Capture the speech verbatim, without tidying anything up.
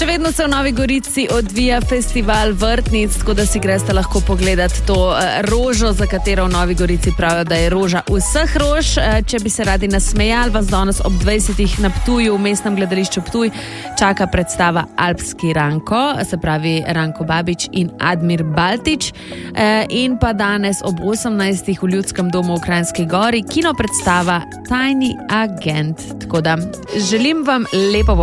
vedno se v Novi Gorici odvija festival vrtnic, tako da si greste lahko pogledati to rožo, za katero v Novi Gorici pravijo, da je roža vseh rož. Če bi se radi nasmejali, vas danes ob dvajsetih na Ptuju, v mestnem gledališču Ptuj, čaka predstava Alpski Ranko, se pravi Ranko Babič in Admir Baltič. In pa danes ob osemnajstih v Ljudskem domu v Kranjski Gori kino predstava Tajni agent. Tako da želim vam lepo